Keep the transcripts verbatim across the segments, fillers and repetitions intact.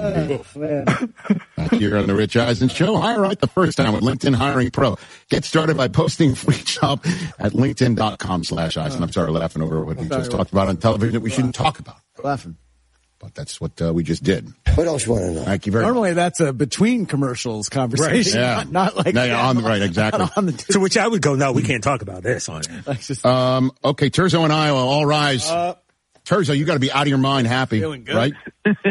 Oh, man. Back here on the Rich Eisen Show. Hire right the first time with LinkedIn Hiring Pro. Get started by posting free job at linkedin.com slash Eisen. I'm sorry, laughing over what we just talked about on television that we shouldn't talk about. Laughing. But that's what uh, we just did. What else you want to know? Thank you very Normally much. that's a between commercials conversation. Right. Yeah. Not, not like no, yeah, on the right, exactly. On the to which I would go, no, we can't talk about this on just, um, okay, Terzo and Iowa, all rise. Uh, Terzo, you got to be out of your mind happy, feeling good. right?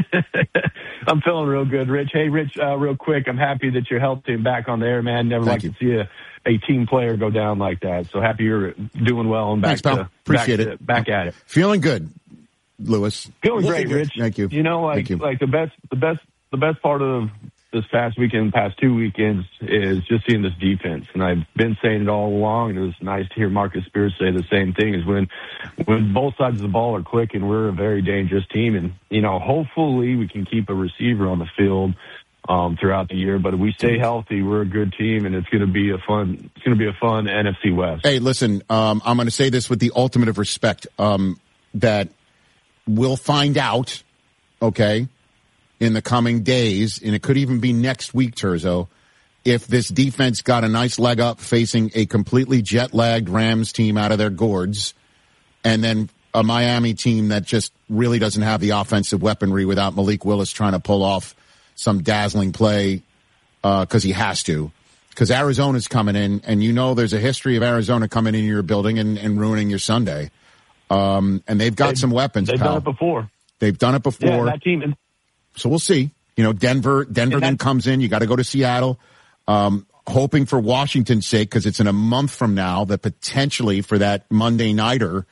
I'm feeling real good, Rich. Hey, Rich, uh, real quick, I'm happy that you're healthy and back on the air, man. Never Thank like you. to see a, a team player go down like that. So happy you're doing well and back Thanks, pal. to, Appreciate back it. To, back at it. Feeling good, Lewis. Feeling great, good. Rich. Thank you. You know, like you. like the best the best the best part of this past weekend, past two weekends, is just seeing this defense. And I've been saying it all along, and it was nice to hear Marcus Spears say the same thing, is when when both sides of the ball are clicking, we're a very dangerous team. And, you know, hopefully we can keep a receiver on the field um, throughout the year. But if we stay healthy, we're a good team, and it's going to be a fun it's going to be a fun N F C West. Hey, listen, um, I'm going to say this with the ultimate of respect, um, that we'll find out, okay, in the coming days, and it could even be next week, Terzo, if this defense got a nice leg up facing a completely jet-lagged Rams team out of their gourds, and then a Miami team that just really doesn't have the offensive weaponry without Malik Willis trying to pull off some dazzling play because uh, he has to. Because Arizona's coming in, and you know there's a history of Arizona coming in your building and, and ruining your Sunday. Um, and they've got they've, some weapons, They've pal. done it before. They've done it before. Yeah, that team... So we'll see. You know, Denver, Denver then comes in. You got to go to Seattle. Um, hoping for Washington's sake, because it's in a month from now that potentially for that Monday nighter,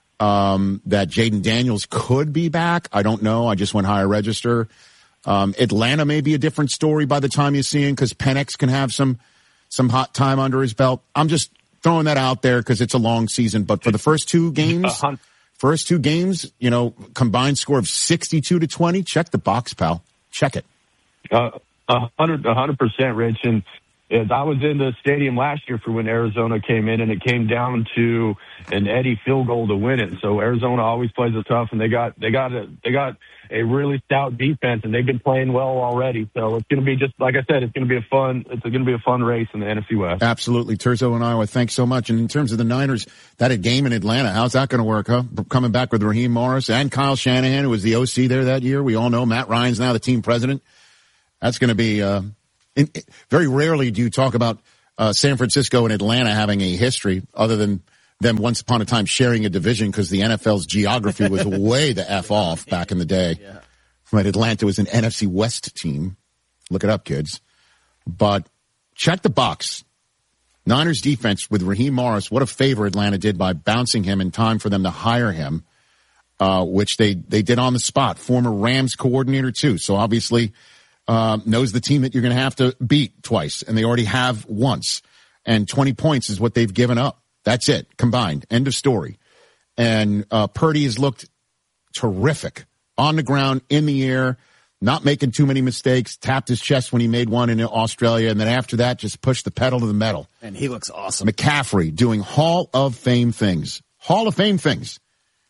um, that Jaden Daniels could be back. I don't know. I just went higher register. Um, Atlanta may be a different story by the time you see him, because Penix can have some, some hot time under his belt. I'm just throwing that out there because it's a long season. But for the first two games, uh-huh. First two games, you know, combined score of sixty-two to twenty. Check the box, pal. Check it. Uh, a hundred, a hundred percent, Rich. And as I was in the stadium last year for when Arizona came in, and it came down to an Eddie field goal to win it. So Arizona always plays it tough, and they got they got a they got a really stout defense, and they've been playing well already. So it's going to be just like I said, it's going to be a fun it's going to be a fun race in the N F C West. Absolutely, Terzo and Iowa. Thanks so much. And in terms of the Niners, that a game in Atlanta, how's that going to work? Huh? Coming back with Raheem Morris and Kyle Shanahan, who was the O C there that year. We all know Matt Ryan's now the team president. That's going to be. Uh, in, very rarely do you talk about uh, San Francisco and Atlanta having a history other than them once upon a time sharing a division, because the N F L's geography was way the F off back in the day. Yeah. Right, Atlanta was an N F C West team. Look it up, kids. But check the box. Niners defense with Raheem Morris, what a favor Atlanta did by bouncing him in time for them to hire him, uh, which they, they did on the spot. Former Rams coordinator, too. So obviously uh, knows the team that you're going to have to beat twice, and they already have once. And twenty points is what they've given up. That's it, combined. End of story. And uh, Purdy has looked terrific. On the ground, in the air, not making too many mistakes, tapped his chest when he made one in Australia, and then after that, just pushed the pedal to the metal. And he looks awesome. McCaffrey doing Hall of Fame things. Hall of Fame things.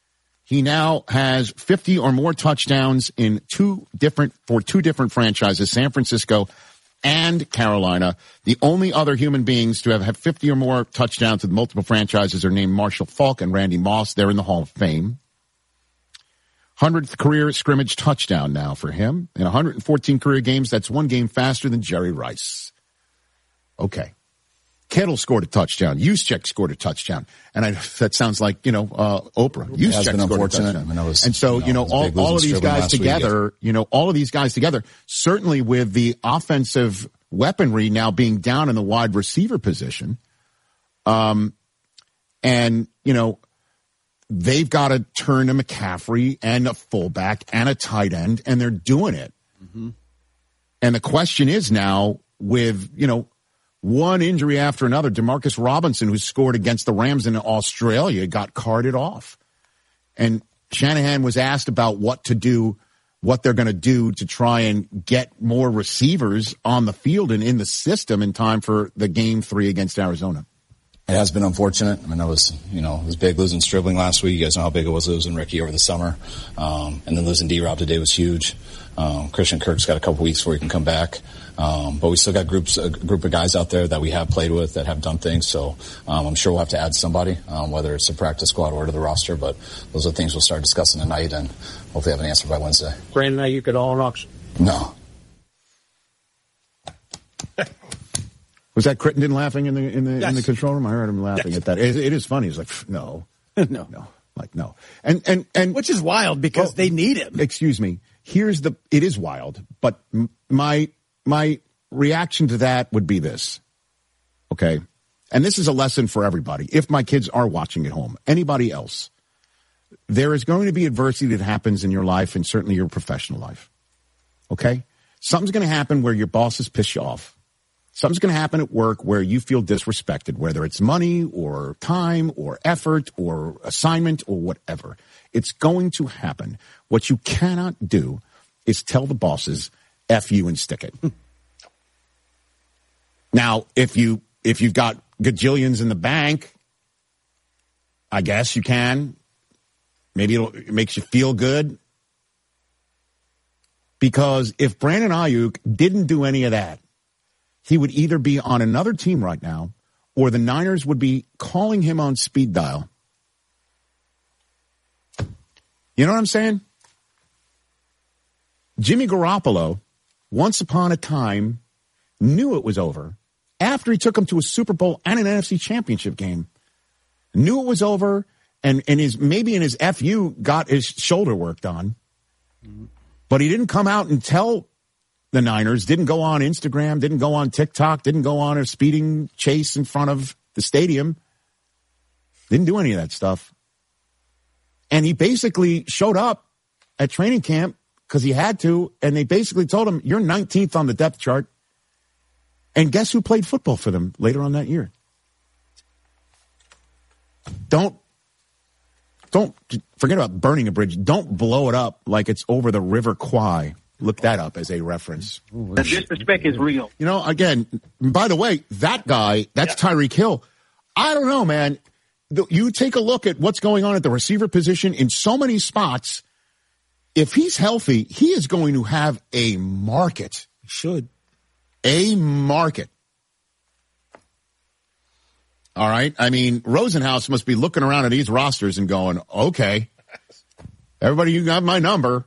He now has fifty or more touchdowns in two different, for two different franchises, San Francisco and Carolina. The only other human beings to have had fifty or more touchdowns with multiple franchises are named Marshall Faulk and Randy Moss. They're in the Hall of Fame. hundredth career scrimmage touchdown now for him. In one hundred fourteen career games, that's one game faster than Jerry Rice. Okay. Kittle scored a touchdown. Juszczyk scored a touchdown. And I, that sounds like, you know, uh, Oprah. Juszczyk scored a touchdown. I mean, was, and so, you know, you know all, all of these guys together, you know, all of these guys together, certainly with the offensive weaponry now being down in the wide receiver position, um, and, you know, they've got to turn to McCaffrey and a fullback and a tight end, and they're doing it. Mm-hmm. And the question is now with, you know, one injury after another, Demarcus Robinson, who scored against the Rams in Australia, got carted off. And Shanahan was asked about what to do, what they're going to do to try and get more receivers on the field and in the system in time for the game three against Arizona. It has been unfortunate. I mean, that was, you know, it was big losing Stribling last week. You guys know how big it was losing Ricky over the summer. Um, and then losing D-Rob today was huge. Um, Christian Kirk's got a couple weeks before he can come back. Um, but we still got groups, a group of guys out there that we have played with that have done things. So um, I'm sure we'll have to add somebody, um, whether it's a practice squad or to the roster. But those are things we'll start discussing tonight and hopefully have an answer by Wednesday. Brandon Ayuk at all in auction? No. Was that Crittenden laughing in the in the Yes. in the control room? I heard him laughing Yes. at that. It, it is funny. He's like, no, no. no, like no, and and and Which is wild because well, they need him. Excuse me. Here's the. It is wild, but m- my my reaction to that would be this. Okay, and this is a lesson for everybody. If my kids are watching at home, anybody else, there is going to be adversity that happens in your life and certainly your professional life. Okay, something's going to happen where your bosses piss you off. Something's going to happen at work where you feel disrespected, whether it's money or time or effort or assignment or whatever. It's going to happen. What you cannot do is tell the bosses, F you and stick it. Now, if you, if you've got gajillions in the bank, I guess you can. Maybe it'll, it makes you feel good. Because if Brandon Ayuk didn't do any of that, he would either be on another team right now or the Niners would be calling him on speed dial. You know what I'm saying? Jimmy Garoppolo, once upon a time, knew it was over after he took him to a Super Bowl and an N F C Championship game. Knew it was over and, and his, maybe in his F U got his shoulder worked on. But he didn't come out and tell the Niners, didn't go on Instagram, didn't go on TikTok, didn't go on a speeding chase in front of the stadium. Didn't do any of that stuff. And he basically showed up at training camp because he had to, and they basically told him, you're nineteenth on the depth chart. And guess who played football for them later on that year? Don't, don't forget about burning a bridge. Don't blow it up like it's over the River Kwai. Look that up as a reference. The disrespect is real. You know, again, by the way, that guy, that's Tyreek Hill. I don't know, man. You take a look at what's going on at the receiver position in so many spots. If he's healthy, he is going to have a market. He should. A market. All right. I mean, Rosenhaus must be looking around at these rosters and going, okay, everybody, you got my number.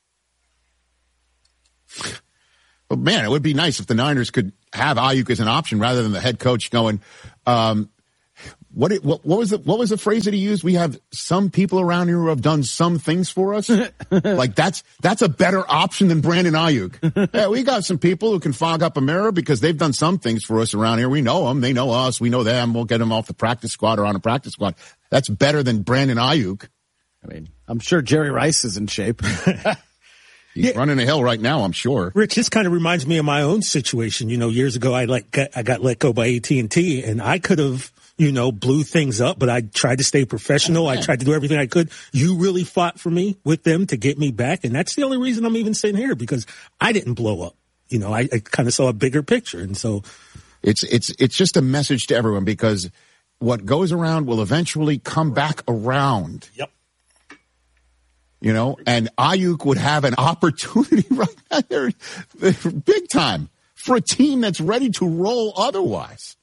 But, man, it would be nice if the Niners could have Ayuk as an option rather than the head coach going, um, what, it, what, what was the, what was the phrase that he used? We have some people around here who have done some things for us. Like that's, that's a better option than Brandon Ayuk. Yeah, we got some people who can fog up a mirror because they've done some things for us around here. We know them. They know us. We know them. We'll get them off the practice squad or on a practice squad. That's better than Brandon Ayuk. I mean, I'm sure Jerry Rice is in shape. He's Yeah. running a hill right now, I'm sure. Rich, this kind of reminds me of my own situation. You know, years ago, I like got, I got let go by A T and T, and I could have, you know, blew things up, but I tried to stay professional. I tried to do everything I could. You really fought for me with them to get me back, and that's the only reason I'm even sitting here, because I didn't blow up. You know, I, I kind of saw a bigger picture, and so It's it's it's just a message to everyone because what goes around will eventually come back around. yep. You know, and Ayuk would have an opportunity right now there, big time, for a team that's ready to roll otherwise.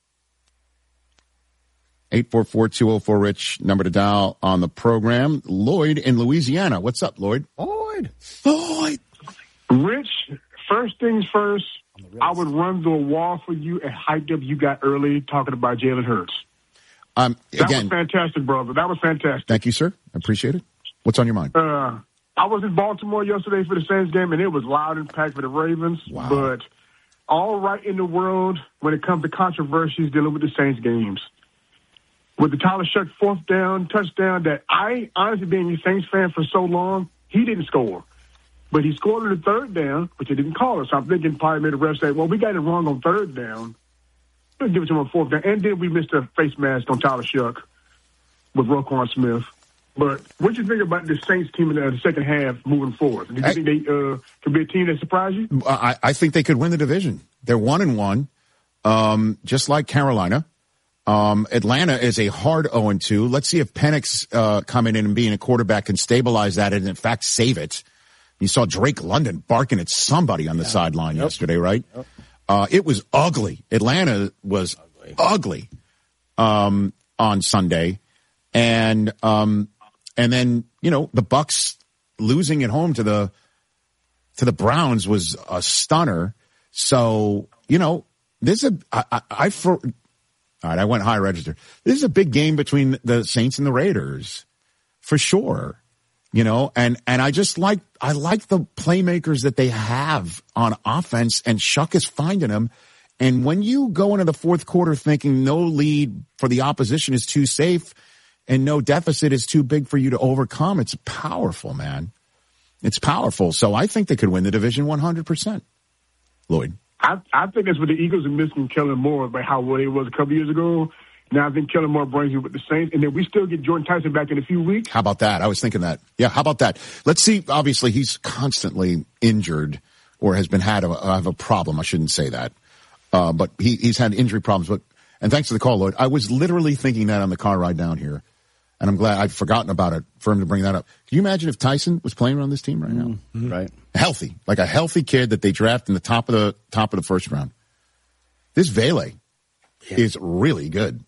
eight four four, two oh four, RICH, number to dial on the program. Lloyd in Louisiana. What's up, Lloyd? Lloyd. Lloyd. Rich, first things first, I would run through a wall for you and hyped up you got early talking about Jalen Hurts. Um, That again, was fantastic, brother. That was fantastic. thank you, sir. I appreciate it. What's on your mind? Uh, I was in Baltimore yesterday for the Saints game, and it was loud and packed for the Ravens. Wow. But all right in the world when it comes to controversies dealing with the Saints games. With the Tyler Shuck fourth down touchdown that I, honestly, being a Saints fan for so long, he didn't score. But he scored on the third down, which they didn't call it. So I'm thinking probably made a ref say, well, we got it wrong on third down. Let's give it to him on fourth down. And then we missed a face mask on Tyler Shuck with Roquan Smith. But what do you think about the Saints team in the second half moving forward? Do you I, think they uh, could be a team that surprise you? I, I think they could win the division. They're one and one, um, just like Carolina. Um, Atlanta is a hard oh and two. Let's see if Penix uh, coming in and being a quarterback can stabilize that and, in fact, save it. You saw Drake London barking at somebody on the yeah. sideline yep. yesterday, right? Yep. Uh, it was ugly. Atlanta was ugly, ugly um, on Sunday. And um, and then, you know, the Bucs losing at home to the to the Browns was a stunner. So, you know, this is a I, I, I for all right, I went high register. This is a big game between the Saints and the Raiders, for sure. You know, and, and I just like, I like the playmakers that they have on offense, and Shuck is finding them. And when you go into the fourth quarter thinking no lead for the opposition is too safe and no deficit is too big for you to overcome, it's powerful, man. It's powerful. So I think they could win the division one hundred percent. Lloyd. I, I think it's what the Eagles are missing Kellen Moore by how well he was a couple years ago. Now I think Kellen Moore brings you with the Saints, and then we still get Jordan Tyson back in a few weeks. How about that? I was thinking that. Yeah, how about that? Let's see. Obviously, he's constantly injured or has been had a, have a problem. I shouldn't say that, uh, but he, he's had injury problems. But and thanks for the call, Lloyd. I was literally thinking that on the car ride down here, and I'm glad I'd forgotten about it for him to bring that up. Can you imagine if Tyson was playing on this team right now? Mm-hmm. Right, healthy, like a healthy kid that they draft in the top of the top of the first round. This Vele yeah. is really good.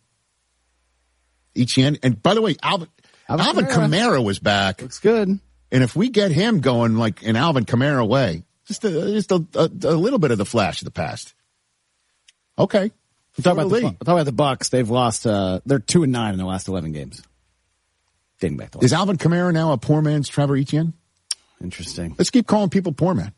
Etienne, and by the way, Alvin, Alvin, Alvin Kamara. Kamara was back. Looks good. And if we get him going like in Alvin Kamara way, just a, just a, a, a little bit of the flash of the past. Okay. We're talking about the, talk about the Bucs. They've lost. Uh, they're two and nine in their last eleven games. Dating back to is Alvin Kamara now a poor man's Trevor Etienne? Interesting. Let's keep calling people poor man.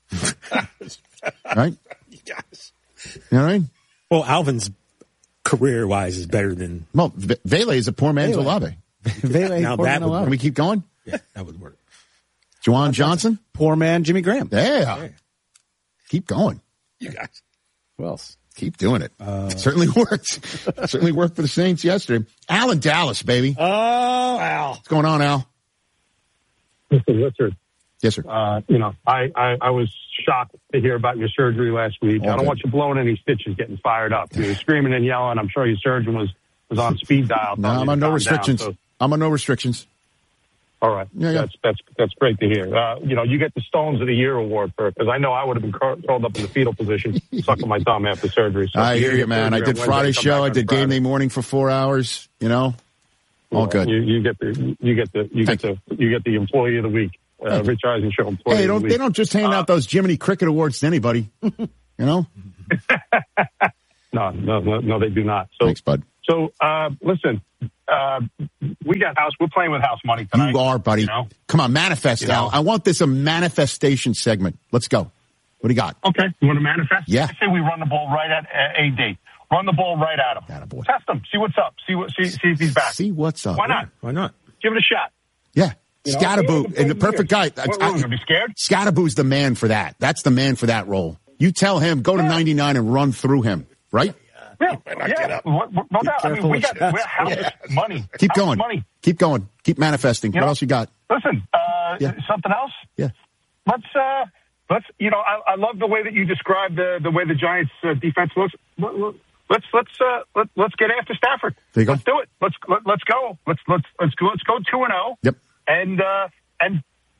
Right? Yes. You know what I mean? Well, Alvin's career-wise is better than... Well, v- Vele is a poor man's Olave. Vele now that would Can we keep going? Yeah, that would work. Juwan Johnson? Poor man Jimmy Graham. Yeah. yeah. Keep going. You guys. Who else? Keep doing it. Uh, it certainly worked. It certainly worked for the Saints yesterday. Al in Dallas, baby. Oh, Al. What's going on, Al? Listen, Richard. Yes, sir. Uh, you know, I, I, I was shocked to hear about your surgery last week. All I don't good. want you blowing any stitches, getting fired up. You were screaming and yelling. I'm sure your surgeon was, was on speed dial. No, I'm on no restrictions. Down, so. I'm on no restrictions. All right. Yeah, yeah. That's, that's, that's great to hear. Uh, you know, you get the Stones of the Year award for it, because I know I would have been curled up in the fetal position, sucking my thumb after surgery. So I hear you, man. I did Friday show. I did game day morning for four hours, you know, all yeah, good. You, you get the, you get the, you Thank get the, you get the employee of the week. Uh, Rich Eisen show employee. Hey, don't, of the they week. don't just hand uh, out those Jiminy Cricket Awards to anybody, you know? no, no, no, no, they do not. So, Thanks, bud. So, uh, listen, uh, we got house. We're playing with house money tonight. You are, buddy. You know? Come on, manifest, You Al. know? I want this a manifestation segment. Let's go. What do you got? Okay, you want to manifest? Yeah. I say we run the ball right at uh, A D. Run the ball right at him. Attaboy. Test him. See what's up. See what. See, see if he's back. See what's up. Why not? Why not? Give it a shot. Yeah. You know? Scatterboo, and the perfect guy. What, what, going to be scared? Scatterboo's the man for that. That's the man for that role. You tell him, go to Yeah. ninety-nine and run through him, right? Yeah, yeah. What, what, what I mean, we got we're house Yeah. money. Keep House going. Money. Keep going. Keep manifesting. You what know, else you got? Listen, uh, Yeah. something else. Yeah. Let's uh, let's you know, I, I love the way that you described the the way the Giants uh, defense looks. Let's let's uh, let, let's get after Stafford. There you go. Let's do it. Let's let, let's go. Let's let's let's go. Let's go two and zero. Yep. And uh, and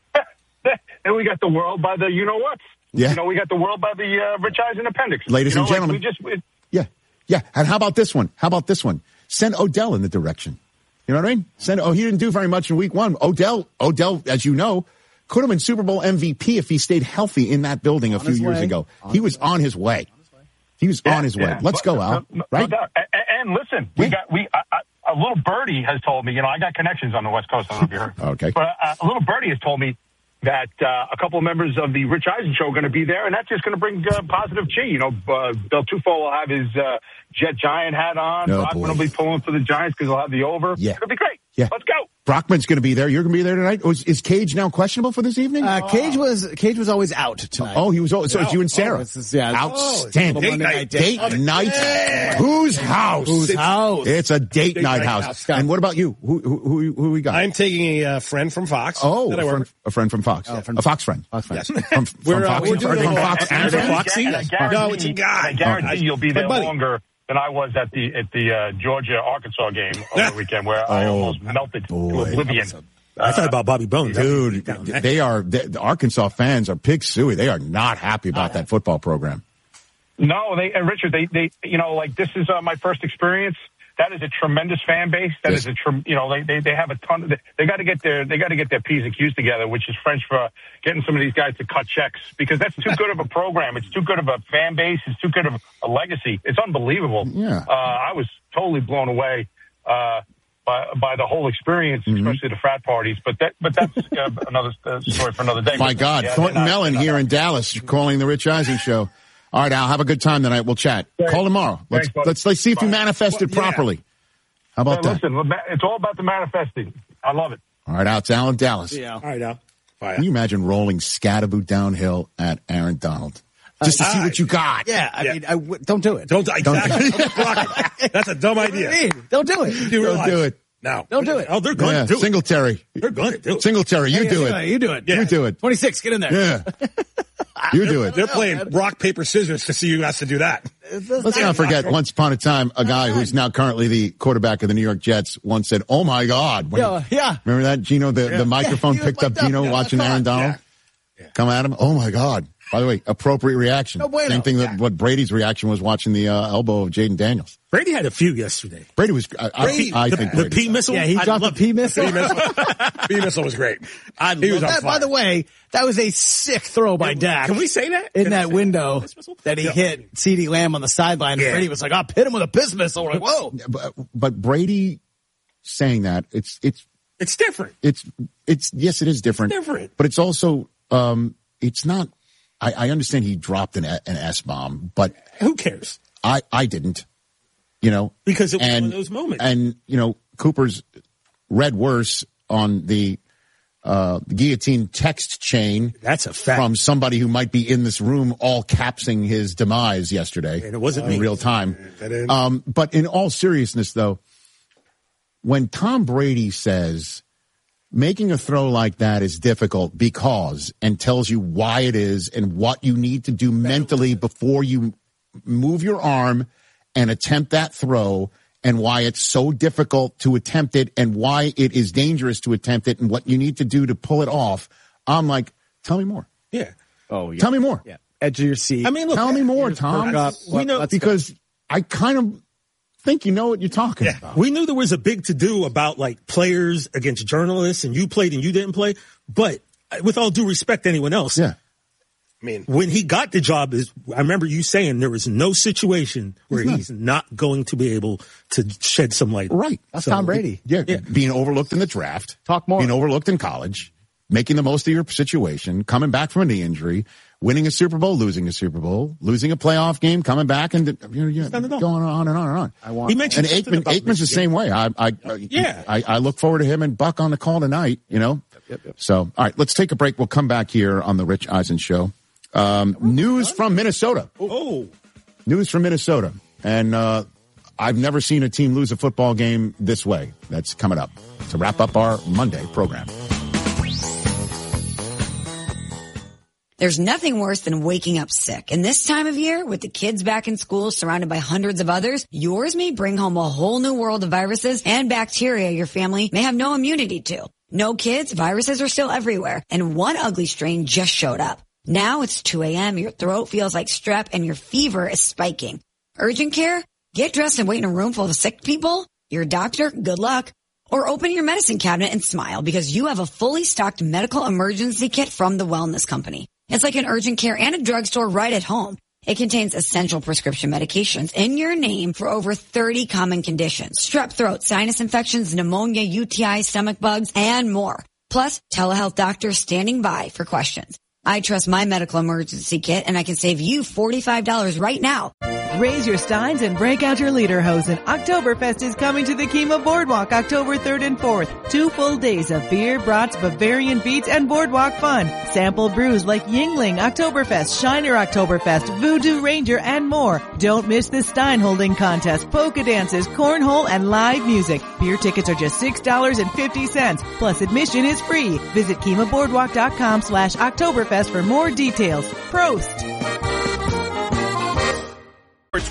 then we got the world by the you know what? Yeah. You know, we got the world by the uh, Rich Eisen appendix. Ladies you know, and gentlemen. like we just. It, Yeah. Yeah. And how about this one? How about this one? Send Odell in the direction. You know what I mean? Send, oh, he didn't do very much in week one. Odell, Odell, as you know, could have been Super Bowl M V P if he stayed healthy in that building a On few his years way. ago. On He his was way. on his way. He was Yeah, on his way. yeah. Let's go, Al. No, no, Right? no doubt. And, and listen, we Yeah. got we I, I, a little birdie has told me. You know, I got connections on the West Coast. I don't know if you heard. Okay. But uh, a little birdie has told me that uh, a couple of members of the Rich Eisen show are going to be there, and that's just going to bring uh, positive chi. You know, uh, Del Tufo will have his uh, Jet Giant hat on. Oh, Brockman boy. will be pulling for the Giants because he'll have the over. Yeah. It'll be great. Yeah. Let's go. Brockman's going to be there. You're going to be there tonight. Is, is Cage now questionable for this evening? Uh, Cage was Cage was always out tonight. Oh, he was. Oh, so it's you and Sarah. Oh, this is- yeah. Outstanding. Oh, it's a little Monday night date. Date night. Whose house? Whose house? It's a date, Date night, night house. house. And what about you? Who who who, who we got? I'm taking a uh, friend from Fox. oh, that I a work friend, with. a friend from Fox. Oh, from- a Fox friend. Fox friend. Yes. From, from We're, uh, Fox. we're doing or a from little- Fox and- and and- friend? Foxy? And I guarantee, No, it's a guy. I guarantee Oh, you'll be my there buddy. longer than I was at the at the uh, Georgia Arkansas game over the weekend, where I Oh, almost melted boy. to oblivion. I thought about Bobby Bones. Dude, they are, they, the Arkansas fans are pig suey. They are not happy about that football program. No, they and Richard, they they you know like this is uh, my first experience. That is a tremendous fan base. That Yes. is a trem- you know they, they they have a ton of they, they got to get their they got to get their P's and Q's together, which is French for getting some of these guys to cut checks, because that's too good of a program. It's too good of a fan base. It's too good of a legacy. It's unbelievable. Yeah. Uh, I was totally blown away uh, by by the whole experience, Mm-hmm. especially the frat parties. But that but that's uh, another uh, story for another day. My But, God, yeah, Thornton they're not- Mellon they're not- here in Dallas calling the Rich Eisen show. All right, Al, have a good time tonight. We'll chat. Thanks. Call tomorrow. Let's, Thanks, buddy. let's let's see if you Bye. manifested Well, yeah. properly. How about Hey, that? listen, it's all about the manifesting. I love it. All right, Al, it's Al in Dallas. Yeah. All right, Al. Fire. Can you imagine rolling Scatterboot downhill at Aaron Donald? Just to see what you got. Yeah, I Yeah. mean, I w- don't do it. Don't, exactly. Block it. That's a dumb What do you idea. mean? Don't do it. You Don't realize- do it. No. Don't do it. Oh, they're going Yeah, to do it. Singletary. They're going to do it. Singletary, you Yeah, do yeah, it. You do it. You do it. twenty-six, get in there. Yeah. You do it. They're playing rock, paper, scissors to see who has to do that. Let's not forget, once upon a time, a guy who's now currently the quarterback of the New York Jets once said, "Oh my God!" When Yeah, he- yeah. Remember that, Gino? The, the microphone he was picked up mic'd up. Gino Yeah, watching I saw Aaron it. Donald come at him. Oh my God! By the way, appropriate reaction. No bueno. Same thing that Yeah. what Brady's reaction was watching the uh, elbow of Jaden Daniels. Brady had a few yesterday. Brady was. I, I, Brady, I the, think the Brady P was- missile. Yeah, he I dropped the loved P it. missile. P missile. P missile was great. I He was on that, fire. by the way, that was a sick throw by Dak. Can we say that? In Can I that say window Piss missile? that he Yeah. hit CeeDee Lamb on the sideline. Yeah. And Brady was like, I'll hit him with a piss missile. We're like, whoa. But, but Brady saying that it's it's It's different. it's it's yes, it is different. It's different. But it's also um, it's not. I, I understand he dropped an, an S bomb, but Who cares? I, I didn't, you know, Because it was and, one of those moments. And, you know, Cooper's read worse on the, uh, guillotine text chain. That's a fact. From somebody who might be in this room all capsing his demise yesterday. And it wasn't in me. real time. That is- Um, but in all seriousness though, when Tom Brady says making a throw like that is difficult because, and tells you why it is and what you need to do mentally before you move your arm and attempt that throw, and why it's so difficult to attempt it and why it is dangerous to attempt it and what you need to do to pull it off. I'm like, tell me more. Yeah. Oh, yeah. Tell me more. Yeah. Edge of your seat. I mean, look. Tell me more, Here's Tom. perk up. We know- Let's go. Because I kind of think you know what you're talking Yeah. about. We knew there was a big to do about like players against journalists, and you played and you didn't play. But with all due respect to anyone else, Yeah. I mean, when he got the job, is I remember you saying there was no situation where He's not. he's not going to be able to shed some light. Right. That's So, Tom Brady. Yeah, Yeah. being overlooked in the draft. Talk more. Being overlooked in college, making the most of your situation, coming back from a knee injury, winning a Super Bowl, losing a Super Bowl, losing a playoff game, coming back, and you know, yeah, done it all. going on and on and on. I want He mentioned And something Aikman, about Aikman's the Michigan. same way. I, I, I, Yeah. I, I look forward to him and Buck on the call tonight. You know. So, all right, let's take a break. We'll come back here on the Rich Eisen Show. Um, news from Minnesota. Oh, News from Minnesota. And uh, I've never seen a team lose a football game this way. That's coming up to wrap up our Monday program. There's nothing worse than waking up sick. And this time of year, with the kids back in school surrounded by hundreds of others, yours may bring home a whole new world of viruses and bacteria your family may have no immunity to. No kids, viruses are still everywhere. And one ugly strain just showed up. Now it's two a.m., your throat feels like strep, and your fever is spiking. Urgent care? Get dressed and wait in a room full of sick people? Your doctor? Good luck. Or open your medicine cabinet and smile because you have a fully stocked medical emergency kit from the Wellness Company. It's like an urgent care and a drugstore right at home. It contains essential prescription medications in your name for over thirty common conditions. Strep throat, sinus infections, pneumonia, U T I, stomach bugs, and more. Plus, telehealth doctors standing by for questions. I trust my medical emergency kit, and I can save you forty-five dollars right now. Raise your steins and break out your lederhosen. Oktoberfest is coming to the Kima Boardwalk October third and fourth. Two full days of beer, brats, Bavarian beats, and boardwalk fun. Sample brews like Yingling Oktoberfest, Shiner Oktoberfest, Voodoo Ranger, and more. Don't miss the stein holding contest, polka dances, cornhole, and live music. Beer tickets are just six dollars and fifty cents. Plus admission is free. Visit kimaboardwalk.com slash Oktoberfest for more details. Prost!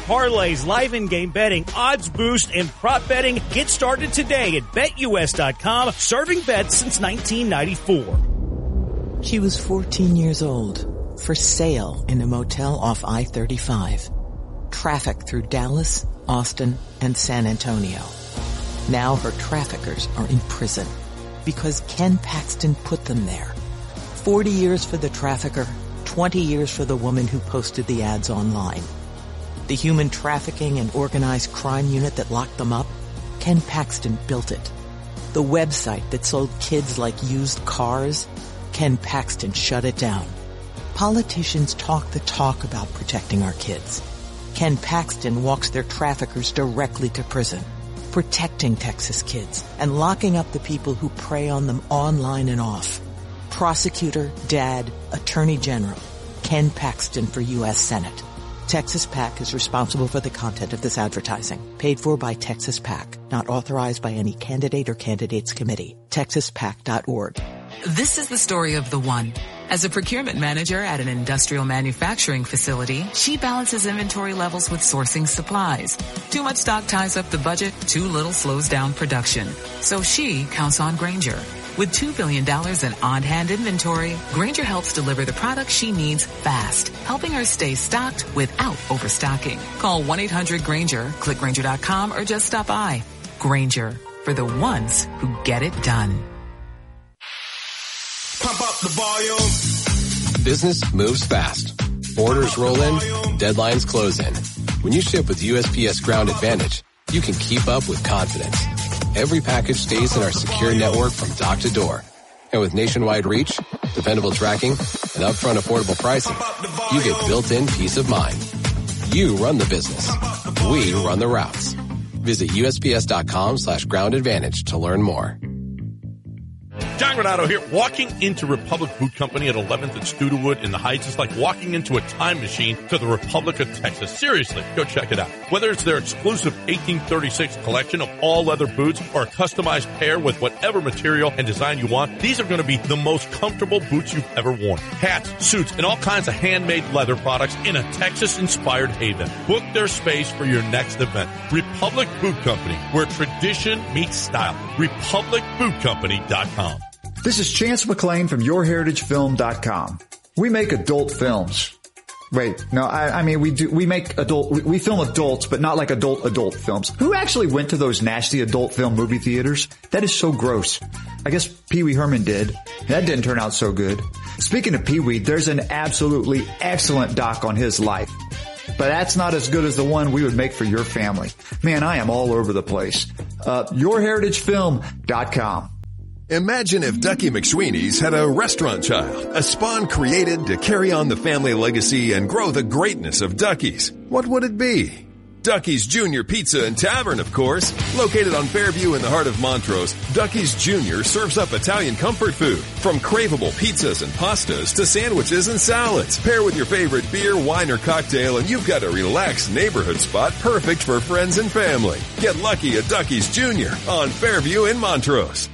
parlays, live in-game betting, odds boost, and prop betting. Get started today at bet U S dot com, serving bets since nineteen ninety-four. She was fourteen years old, for sale in a motel off I thirty-five. Traffic through Dallas, Austin, and San Antonio. Now her traffickers are in prison because Ken Paxton put them there. forty years for the trafficker, twenty years for the woman who posted the ads online. The human trafficking and organized crime unit that locked them up, Ken Paxton built it. The website that sold kids like used cars, Ken Paxton shut it down. Politicians talk the talk about protecting our kids. Ken Paxton walks their traffickers directly to prison, protecting Texas kids and locking up the people who prey on them online and off. Prosecutor, Dad, Attorney General, Ken Paxton for U S Senate. Texas PAC is responsible for the content of this advertising. Paid for by Texas PAC. Not authorized by any candidate or candidates committee. texas pac dot org. This is the story of the one. As a procurement manager at an industrial manufacturing facility, she balances inventory levels with sourcing supplies. Too much stock ties up the budget, too little slows down production. So she counts on Grainger. With two billion dollars in on-hand inventory, Grainger helps deliver the products she needs fast, helping her stay stocked without overstocking. Call one eight hundred Grainger, click Grainger dot com, or just stop by. Grainger, for the ones who get it done. Pump up the volume. Business moves fast. Orders roll in, deadlines close in. When you ship with U S P S Ground Advantage, you can keep up with confidence. Every package stays in our secure network from dock to door. And with nationwide reach, dependable tracking, and upfront affordable pricing, you get built-in peace of mind. You run the business. We run the routes. Visit U S P S dot com slash ground advantage to learn more. John Granato here. Walking into Republic Boot Company at eleventh and Studewood in the Heights is like walking into a time machine to the Republic of Texas. Seriously, go check it out. Whether it's their exclusive eighteen thirty-six collection of all leather boots or a customized pair with whatever material and design you want, these are going to be the most comfortable boots you've ever worn. Hats, suits, and all kinds of handmade leather products in a Texas-inspired haven. Book their space for your next event. Republic Boot Company, where tradition meets style. republic boot company dot com. This is Chance McClain from your heritage film dot com. We make adult films. Wait, no, I, I mean, we do, we make adult, we, we film adults, but not like adult adult films. Who actually went to those nasty adult film movie theaters? That is so gross. I guess Pee Wee Herman did. That didn't turn out so good. Speaking of Pee Wee, there's an absolutely excellent doc on his life. But that's not as good as the one we would make for your family. Man, I am all over the place. Uh, your heritage film dot com. Imagine if Ducky McSweeney's had a restaurant child, a spawn created to carry on the family legacy and grow the greatness of Ducky's. What would it be? Ducky's Junior Pizza and Tavern, of course. Located on Fairview in the heart of Montrose, Ducky's Junior serves up Italian comfort food. From craveable pizzas and pastas to sandwiches and salads. Pair with your favorite beer, wine, or cocktail and you've got a relaxed neighborhood spot perfect for friends and family. Get lucky at Ducky's Junior on Fairview in Montrose.